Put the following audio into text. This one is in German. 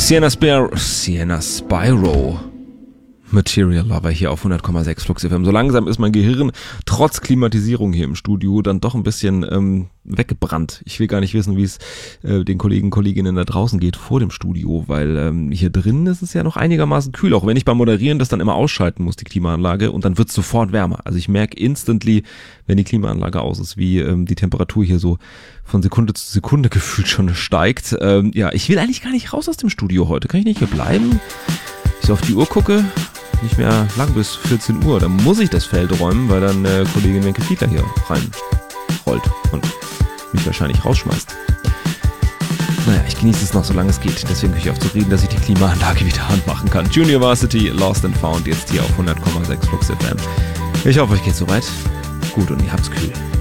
Sienna Spyro. Material Lover hier auf 100,6 Flux FM. So langsam ist mein Gehirn trotz Klimatisierung hier im Studio dann doch ein bisschen weggebrannt. Ich will gar nicht wissen, wie es den Kolleginnen da draußen geht vor dem Studio, weil hier drin ist es ja noch einigermaßen kühl, auch wenn ich beim Moderieren das dann immer ausschalten muss, die Klimaanlage, und dann wird es sofort wärmer. Also ich merke instantly, wenn die Klimaanlage aus ist, wie die Temperatur hier so von Sekunde zu Sekunde gefühlt schon steigt. Ja, ich will eigentlich gar nicht raus aus dem Studio heute. Kann ich nicht hier bleiben? Ich so auf die Uhr gucke, nicht mehr lang bis 14 Uhr. Dann muss ich das Feld räumen, weil dann Kollegin Wenke Fiedler hier reinrollt und mich wahrscheinlich rausschmeißt. Naja, ich genieße es noch, solange es geht. Deswegen bin ich auch zufrieden, dass ich die Klimaanlage wieder anmachen kann. Junior Varsity, Lost and Found, jetzt hier auf 100,6 Flux FM. Ich hoffe, euch geht's soweit gut und ihr habt's kühl.